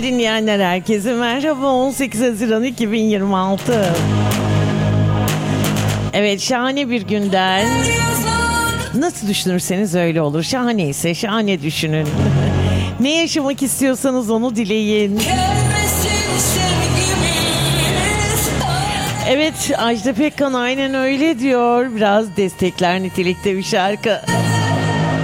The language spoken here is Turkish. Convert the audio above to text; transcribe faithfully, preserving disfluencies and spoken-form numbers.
Dinleyenler herkese merhaba. on sekiz Haziran iki bin yirmi altı. Evet, şahane bir günden. Nasıl düşünürseniz öyle olur. Şahane ise şahane düşünün. Ne yaşamak istiyorsanız onu dileyin. Evet, Ajda Pekkan aynen öyle diyor. Biraz destekler nitelikte bir şarkı.